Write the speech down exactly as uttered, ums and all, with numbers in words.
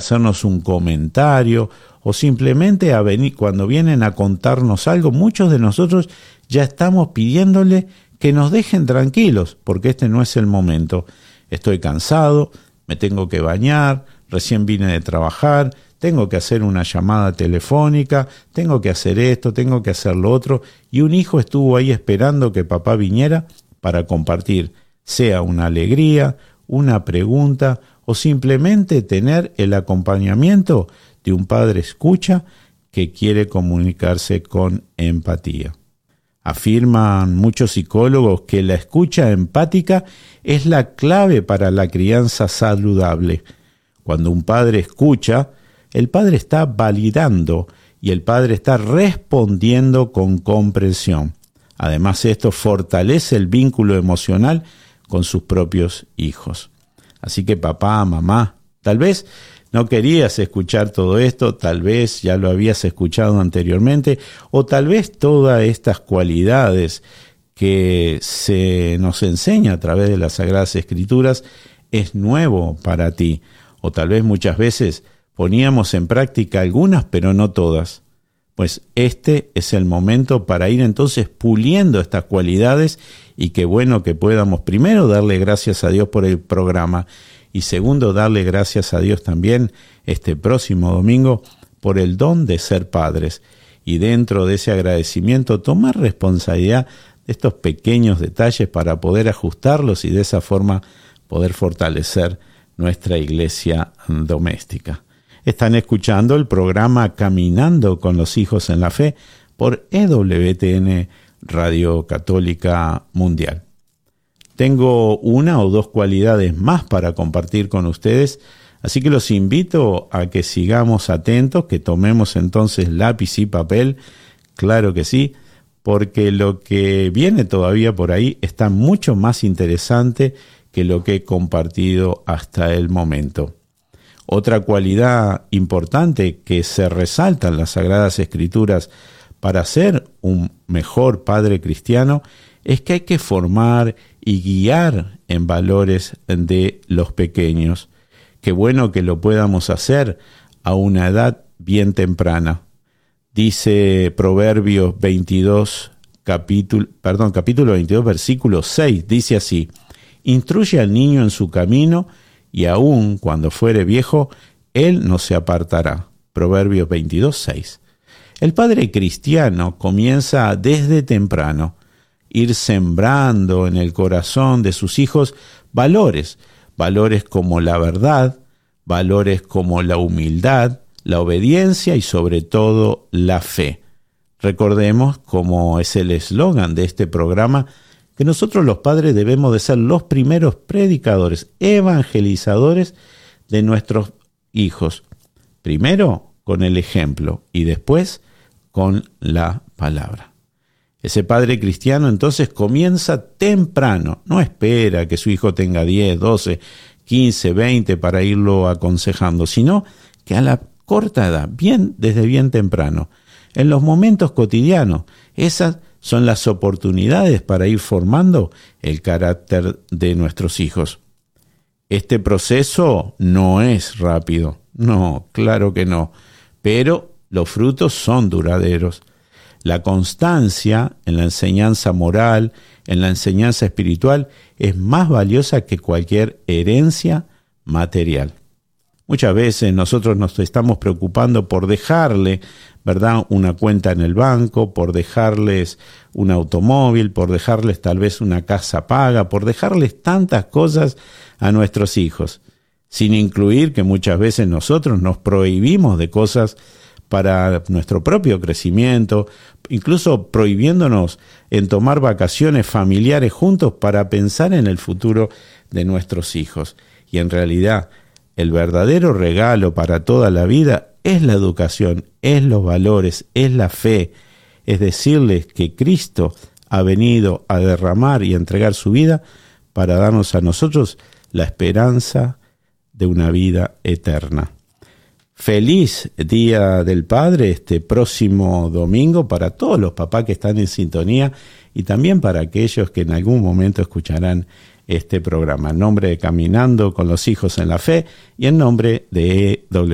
hacernos un comentario o simplemente a venir, cuando vienen a contarnos algo, muchos de nosotros ya estamos pidiéndole que nos dejen tranquilos, porque este no es el momento. Estoy cansado, me tengo que bañar, recién vine de trabajar, tengo que hacer una llamada telefónica, tengo que hacer esto, tengo que hacer lo otro, y un hijo estuvo ahí esperando que papá viniera para compartir, sea una alegría, una pregunta o simplemente tener el acompañamiento de un padre escucha que quiere comunicarse con empatía. Afirman muchos psicólogos que la escucha empática es la clave para la crianza saludable. Cuando un padre escucha, el padre está validando y el padre está respondiendo con comprensión. Además, esto fortalece el vínculo emocional con sus propios hijos. Así que papá, mamá, tal vez no querías escuchar todo esto, tal vez ya lo habías escuchado anteriormente, o tal vez todas estas cualidades que se nos enseña a través de las Sagradas Escrituras es nuevo para ti, o tal vez muchas veces poníamos en práctica algunas, pero no todas. Pues este es el momento para ir entonces puliendo estas cualidades y qué bueno que podamos primero darle gracias a Dios por el programa y segundo darle gracias a Dios también este próximo domingo por el don de ser padres y dentro de ese agradecimiento tomar responsabilidad de estos pequeños detalles para poder ajustarlos y de esa forma poder fortalecer nuestra iglesia doméstica. Están escuchando el programa Caminando con los Hijos en la Fe por E W T N Radio Católica Mundial. Tengo una o dos cualidades más para compartir con ustedes, así que los invito a que sigamos atentos, que tomemos entonces lápiz y papel, claro que sí, porque lo que viene todavía por ahí está mucho más interesante que lo que he compartido hasta el momento. Otra cualidad importante que se resalta en las Sagradas Escrituras para ser un mejor padre cristiano es que hay que formar y guiar en valores de los pequeños. Qué bueno que lo podamos hacer a una edad bien temprana. Dice Proverbios veintidós, capítulo, perdón, capítulo veintidós, versículo seis, dice así: instruye al niño en su camino, y aun cuando fuere viejo, él no se apartará. Proverbios veintidós, seis. El padre cristiano comienza desde temprano, ir sembrando en el corazón de sus hijos valores, valores como la verdad, valores como la humildad, la obediencia y sobre todo la fe. Recordemos, como es el eslogan de este programa, que nosotros los padres debemos de ser los primeros predicadores, evangelizadores de nuestros hijos. Primero con el ejemplo y después con la palabra. Ese padre cristiano entonces comienza temprano, no espera que su hijo tenga diez, doce, quince, veinte para irlo aconsejando, sino que a la corta edad, bien desde bien temprano, en los momentos cotidianos, esas son las oportunidades para ir formando el carácter de nuestros hijos. Este proceso no es rápido, no, claro que no, pero los frutos son duraderos. La constancia en la enseñanza moral, en la enseñanza espiritual, es más valiosa que cualquier herencia material. Muchas veces nosotros nos estamos preocupando por dejarle, ¿verdad?, una cuenta en el banco, por dejarles un automóvil, por dejarles tal vez una casa paga, por dejarles tantas cosas a nuestros hijos, sin incluir que muchas veces nosotros nos prohibimos de cosas para nuestro propio crecimiento, incluso prohibiéndonos en tomar vacaciones familiares juntos para pensar en el futuro de nuestros hijos. Y en realidad, el verdadero regalo para toda la vida es la educación, es los valores, es la fe, es decirles que Cristo ha venido a derramar y a entregar su vida para darnos a nosotros la esperanza de una vida eterna. Feliz Día del Padre este próximo domingo para todos los papás que están en sintonía y también para aquellos que en algún momento escucharán este programa. En nombre de Caminando con los Hijos en la Fe y en nombre de E W